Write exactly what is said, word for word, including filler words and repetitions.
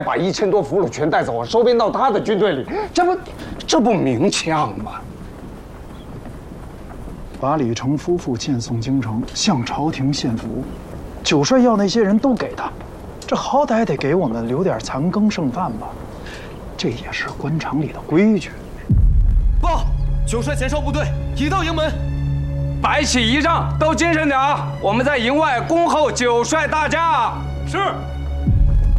把一千多俘虏全带走，收编到他的军队里，这不，这不明枪吗？ 把李成夫妇遣送京城，向朝廷献俘。九帅要那些人都给他，这好歹得给我们留点残羹剩饭吧？这也是官场里的规矩。 报，九帅前哨部队已到营门。 摆起仪仗，都精神点啊！我们在营外恭候九帅大驾。 是。